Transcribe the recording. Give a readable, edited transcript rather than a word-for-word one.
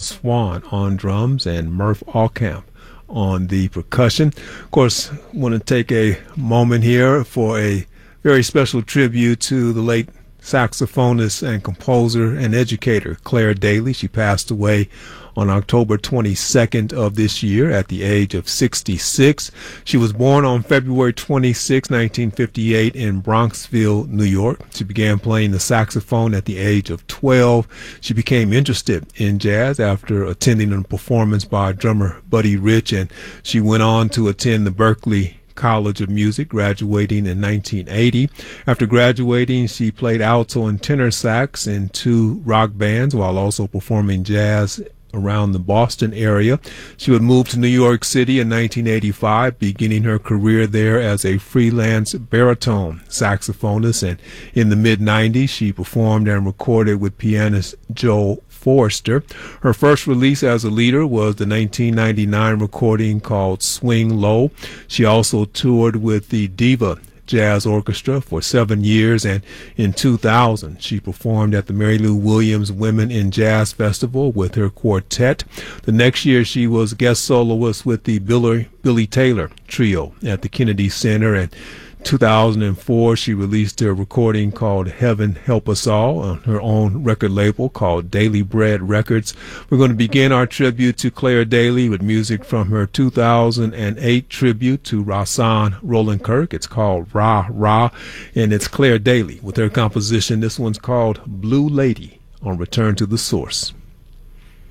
Swan on drums and Murph Allcamp on the percussion. Of course, want to take a moment here for a very special tribute to the late saxophonist and composer and educator Claire Daly. She passed away on October 22nd of this year at the age of 66. She was born on February 26, 1958 in Bronxville, New York. She began playing the saxophone at the age of 12. She became interested in jazz after attending a performance by drummer Buddy Rich, and she went on to attend the Berklee College of Music, graduating in 1980. After graduating, she played alto and tenor sax in 2 rock bands while also performing jazz around the Boston area. She would move to New York City in 1985, beginning her career there as a freelance baritone saxophonist, and in the mid-90s she performed and recorded with pianist Joe Forrester. Her first release as a leader was the 1999 recording called Swing Low. She also toured with the Diva Jazz Orchestra for 7 years, and in 2000 she performed at the Mary Lou Williams Women in Jazz Festival with her quartet. The next year she was guest soloist with the Billy Taylor Trio at the Kennedy Center, and 2004 she released a recording called Heaven Help Us All on her own record label called Daily Bread Records. We're going to begin our tribute to Claire Daly with music from her 2008 tribute to Rahsaan Roland Kirk. It's called Rah Rah, and it's Claire Daly with her composition. This one's called Blue Lady on Return to the Source.